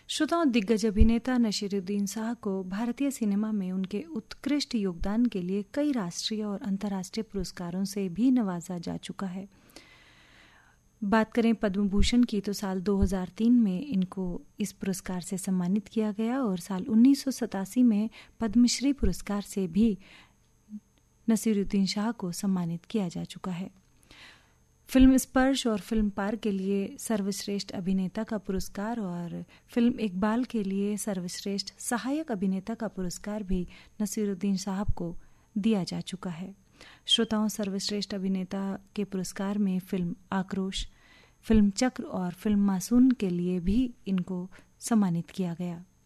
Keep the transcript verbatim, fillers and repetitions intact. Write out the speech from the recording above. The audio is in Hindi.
श्रोताओं, दिग्गज अभिनेता नसीरुद्दीन शाह को भारतीय सिनेमा में उनके उत्कृष्ट योगदान के लिए कई राष्ट्रीय और अंतर्राष्ट्रीय पुरस्कारों से भी नवाजा जा चुका है। बात करें पद्म भूषण की तो साल दो हज़ार तीन में इनको इस पुरस्कार से सम्मानित किया गया और साल उन्नीस सौ सतासी में पद्मश्री पुरस्कार से भी नसीरुद्दीन शाह को सम्मानित किया जा चुका है। फिल्म स्पर्श और फिल्म पार के लिए सर्वश्रेष्ठ अभिनेता का पुरस्कार और फिल्म इकबाल के लिए सर्वश्रेष्ठ सहायक अभिनेता का पुरस्कार भी नसीरुद्दीन साहब को दिया जा चुका है। श्रोताओं, सर्वश्रेष्ठ अभिनेता के पुरस्कार में फिल्म आक्रोश, फिल्म चक्र और फिल्म मासूम के लिए भी इनको सम्मानित किया गया।